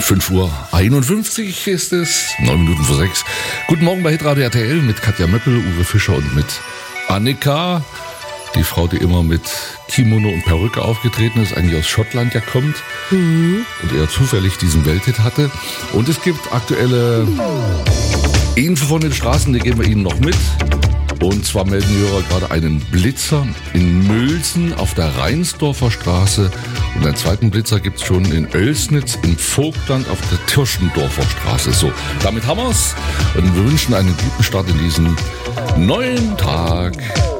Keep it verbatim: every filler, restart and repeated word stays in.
fünf Uhr einundfünfzig ist es, neun Minuten vor sechs. Guten Morgen bei Hitradio R T L mit Katja Möppel, Uwe Fischer und mit Annika. Die Frau, die immer mit Kimono und Perücke aufgetreten ist, eigentlich aus Schottland ja kommt mhm. und eher zufällig diesen Welthit hatte. Und es gibt aktuelle Info von den Straßen, die geben wir Ihnen noch mit. Und zwar melden die Hörer gerade einen Blitzer in Mülsen auf der Rheinsdorfer Straße. Und einen zweiten Blitzer gibt es schon in Oelsnitz im Vogtland auf der Tirschendorfer Straße. So, damit haben wir's. Und wir wünschen einen guten Start in diesen neuen Tag.